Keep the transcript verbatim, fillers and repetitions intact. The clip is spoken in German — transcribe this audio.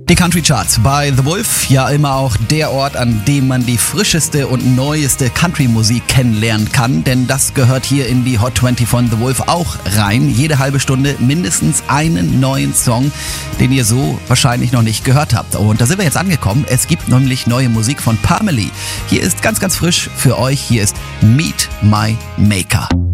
Die Country Charts bei The Wolf, ja immer auch der Ort, an dem man die frischeste und neueste Country-Musik kennenlernen kann, denn das gehört hier in die Hot zwanzig von The Wolf auch rein. Jede halbe Stunde mindestens einen neuen Song, den ihr so wahrscheinlich noch nicht gehört habt. Und da sind wir jetzt angekommen. Es gibt nämlich neue Musik von Parmalee. Hier ist ganz, ganz frisch für euch, hier ist Meet My Maker.